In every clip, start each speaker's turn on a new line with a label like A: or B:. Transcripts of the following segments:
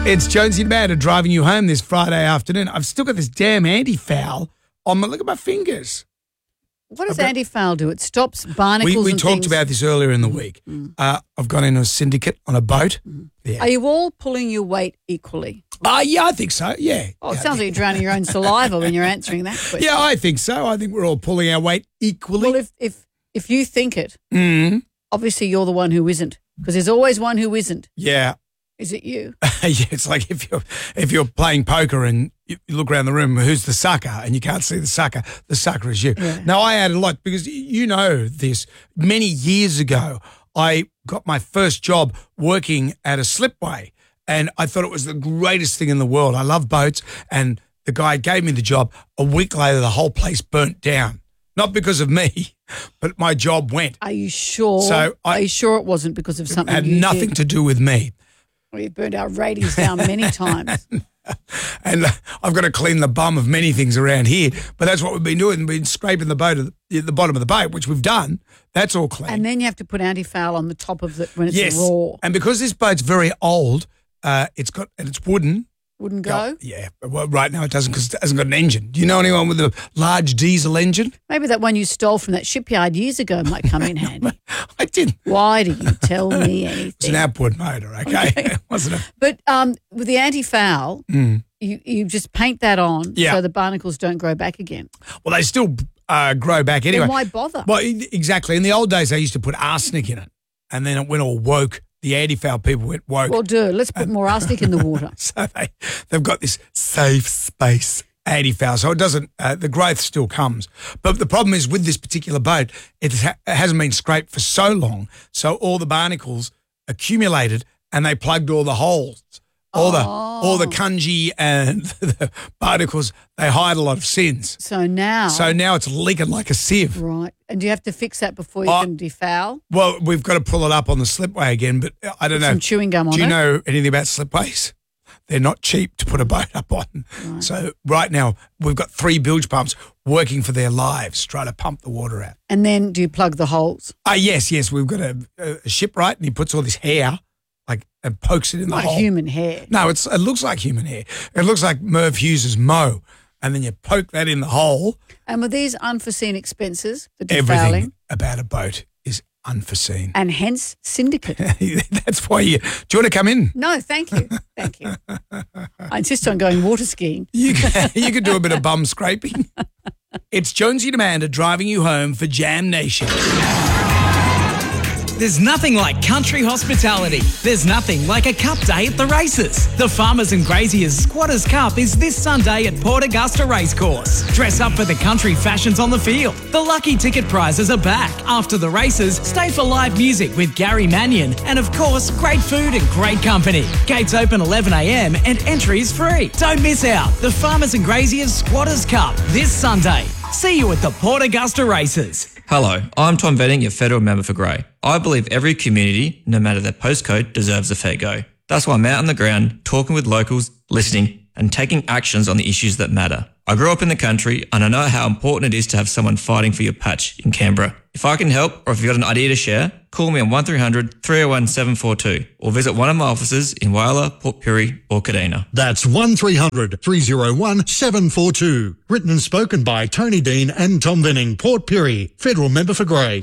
A: It's Jonesy and Amanda driving you home this Friday afternoon. I've still got this damn anti-foul on my, look at my fingers.
B: What does anti-foul do? It stops barnacles
A: We
B: and
A: talked
B: things.
A: about this earlier in the week. I've gone into a syndicate on a boat. Yeah.
B: Are you all pulling your weight equally?
A: Yeah, I think so, yeah.
B: Oh, it
A: Yeah,
B: sounds like you're drowning your own saliva when you're answering that question.
A: Yeah, I think so. I think we're all pulling our weight equally.
B: Well, if you think it, obviously you're the one who isn't, because there's always one who isn't.
A: Yeah.
B: Is it you?
A: Yeah, it's like if you're playing poker and you look around the room, who's the sucker, and you can't see the sucker is you.
B: Yeah.
A: Now, I had a lot, because you know this, many years ago, I got my first job working at a slipway, and I thought it was the greatest thing in the world. I love boats, and the guy gave me the job. A week later, the whole place burnt down. Not because of me, but my job went.
B: Are you sure?
A: Are
B: you sure it wasn't because of something
A: had
B: you
A: nothing
B: did?
A: to do with me.
B: We burned our ratings down many times.
A: And I've got to clean the bum of many things around here, but that's what we've been doing. We've been scraping the bottom of the boat, which we've done. That's all clean.
B: And then you have to put anti-foul on the top of it when it's raw.
A: And because this boat's very old, it's wooden.
B: Wouldn't go?
A: Yeah. Well, right now it doesn't, because it hasn't got an engine. Do you know anyone with a large diesel engine?
B: Maybe that one you stole from that shipyard years ago might come in handy.
A: I didn't.
B: Why do you tell me anything?
A: It's an outboard motor, okay? Wasn't it?
B: But with the anti-foul, you just paint that on so the barnacles don't grow back again.
A: Well, they still grow back anyway.
B: Then why bother?
A: Well, exactly. In the old days, they used to put arsenic in it, and then it went all woke. The anti-foul people went woke.
B: Well, let's put more arsenic in the water.
A: So they've got this safe space anti-foul, so it doesn't, the growth still comes. But the problem is with this particular boat, it hasn't been scraped for so long, so all the barnacles accumulated and they plugged all the holes. All the kunji and the barnacles, they hide a lot of sins.
B: So now
A: it's leaking like a sieve.
B: Right. And do you have to fix that before you can defoul?
A: Well, we've got to pull it up on the slipway again, but I don't know.
B: Some chewing gum on it.
A: Do you know anything about slipways? They're not cheap to put a boat up on. Right. So right now we've got 3 bilge pumps working for their lives, trying to pump the water out.
B: And then do you plug the holes?
A: Yes. We've got a shipwright, and he puts all this hair, and pokes it in the hole.
B: Like human hair.
A: No, it looks like human hair. It looks like Merv Hughes's mow, and then you poke that in the hole.
B: And were these unforeseen expenses for defouling?
A: Everything about a boat is unforeseen.
B: And hence syndicate.
A: That's why do you want to come in?
B: No, thank you. Thank you. I insist on going water skiing.
A: You could do a bit of bum scraping. It's Jonesy and Amanda driving you home for Jam Nation.
C: There's nothing like country hospitality. There's nothing like a cup day at the races. The Farmers and Graziers Squatters Cup is this Sunday at Port Augusta Racecourse. Dress up for the country fashions on the field. The lucky ticket prizes are back. After the races, stay for live music with Gary Mannion and, of course, great food and great company. Gates open 11 a.m. and entry is free. Don't miss out. The Farmers and Graziers Squatters Cup this Sunday. See you at the Port Augusta Races.
D: Hello, I'm Tom Venning, your federal member for Grey. I believe every community, no matter their postcode, deserves a fair go. That's why I'm out on the ground, talking with locals, listening, and taking actions on the issues that matter. I grew up in the country, and I know how important it is to have someone fighting for your patch in Canberra. If I can help, or if you've got an idea to share, call me on 1300 301 742 or visit one of my offices in Whyalla, Port Pirie or Kadina.
E: That's 1300 301 742. Written and spoken by Tony Dean and Tom Venning, Port Pirie, federal member for Grey.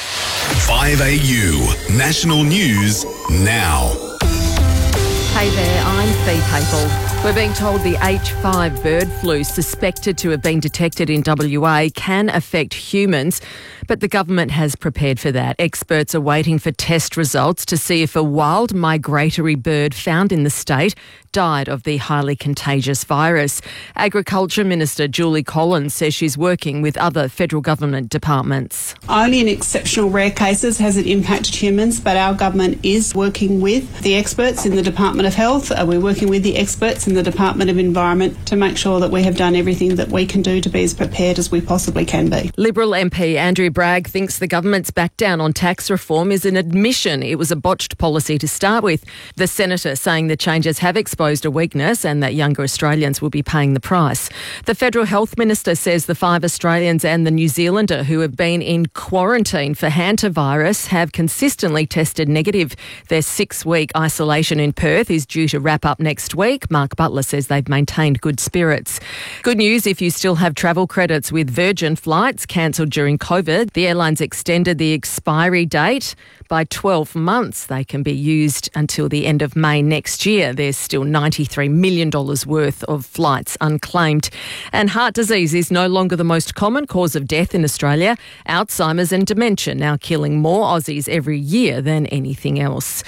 F: 5AU, national news now.
G: Hey there, I'm Fee Papel. We're being told the H5 bird flu suspected to have been detected in WA can affect humans, but the government has prepared for that. Experts are waiting for test results to see if a wild migratory bird found in the state died of the highly contagious virus. Agriculture Minister Julie Collins says she's working with other federal government departments.
H: Only in exceptional rare cases has it impacted humans, but our government is working with the experts in the Department of Health. We're working with the experts in the Department of Environment to make sure that we have done everything that we can do to be as prepared as we possibly can be.
G: Liberal MP Andrew Bragg thinks the government's back down on tax reform is an admission it was a botched policy to start with. The senator saying the changes have exposed a weakness and that younger Australians will be paying the price. The Federal Health Minister says the 5 Australians and the New Zealander who have been in quarantine for hantavirus have consistently tested negative. Their 6-week isolation in Perth is due to wrap up next week. Mark Butler says they've maintained good spirits. Good news if you still have travel credits with Virgin flights cancelled during COVID. The airlines extended the expiry date by 12 months. They can be used until the end of May next year. There's still $93 million worth of flights unclaimed. And heart disease is no longer the most common cause of death in Australia. Alzheimer's and dementia now killing more Aussies every year than anything else.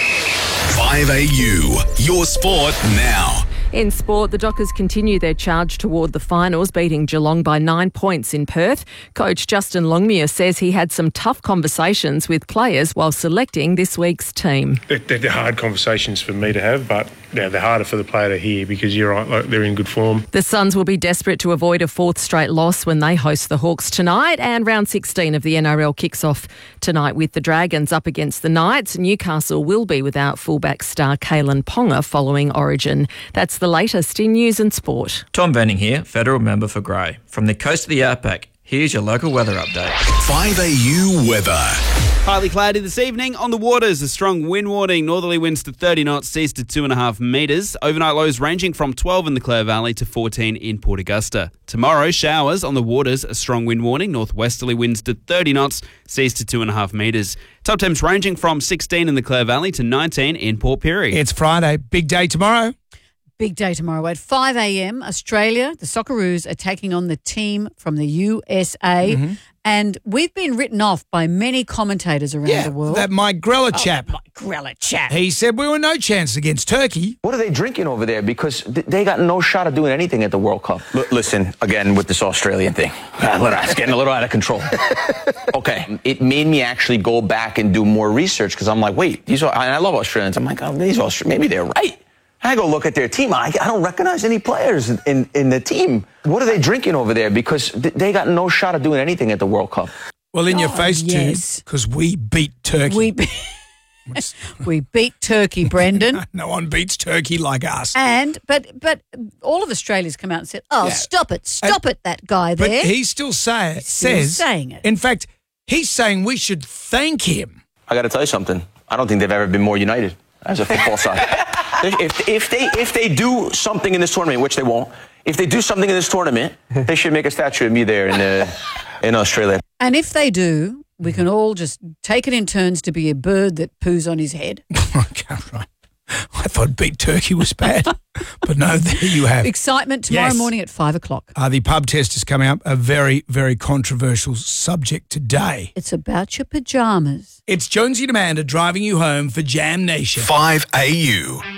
F: 5AU, your sport now.
G: In sport, the Dockers continue their charge toward the finals, beating Geelong by 9 points in Perth. Coach Justin Longmuir says he had some tough conversations with players while selecting this week's team.
I: They're hard conversations for me to have, but they're harder for the player to hear because you're right, they're in good form.
G: The Suns will be desperate to avoid a 4th straight loss when they host the Hawks tonight, and round 16 of the NRL kicks off tonight with the Dragons up against the Knights. Newcastle will be without fullback star Kalen Ponga following Origin. That's the latest in news and sport.
D: Tom Venning here, federal member for Grey. From the coast to the outback, here's your local weather update.
F: 5AU weather.
J: Partly cloudy this evening. On the waters, a strong wind warning. Northerly winds to 30 knots, seas to 2.5 metres. Overnight lows ranging from 12 in the Clare Valley to 14 in Port Augusta. Tomorrow, showers on the waters, a strong wind warning. Northwesterly winds to 30 knots, seas to 2.5 metres. Top temps ranging from 16 in the Clare Valley to 19 in Port Pirie.
A: It's Friday. Big day tomorrow.
B: Big day tomorrow at 5 a.m. Australia, the Socceroos are taking on the team from the USA. Mm-hmm. And we've been written off by many commentators around the world.
A: That Mike Grella chap.
B: Mike Grella chap.
A: He said we were no chance against Turkey.
K: What are they drinking over there? Because they got no shot of doing anything at the World Cup. Listen, again, with this Australian thing. It's getting a little out of control. Okay. It made me actually go back and do more research because I'm like, wait, and I love Australians. I'm like, oh, these Australians, maybe they're right. I go look at their team. I don't recognize any players in the team. What are they drinking over there? Because they got no shot of doing anything at the World Cup.
A: Well, in your face, too, because we beat Turkey.
B: We beat Turkey, Brendan.
A: No one beats Turkey like us.
B: But all of Australia's come out and said, stop it, that guy there.
A: But he still saying it. In fact, he's saying we should thank him.
K: I got to tell you something. I don't think they've ever been more united as a football side. If they do something in this tournament, which they won't, if they do something in this tournament, they should make a statue of me there in Australia.
B: And if they do, we can all just take it in turns to be a bird that poos on his head.
A: Okay, right. I thought beat Turkey was bad, but no, there you have.
B: Excitement tomorrow morning at 5 o'clock.
A: The pub test is coming up, a very, very controversial subject today.
B: It's about your pyjamas.
A: It's Jonesy and Amanda driving you home for Jam Nation.
F: 5AU.